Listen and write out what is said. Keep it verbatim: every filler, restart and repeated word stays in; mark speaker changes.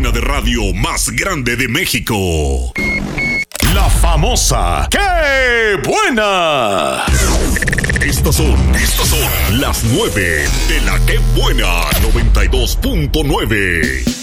Speaker 1: cabina de radio más grande de México.
Speaker 2: La famosa ¡Qué buena!
Speaker 1: Estas son, estas son las nueve de la ¡Qué buena! noventa y dos punto nueve.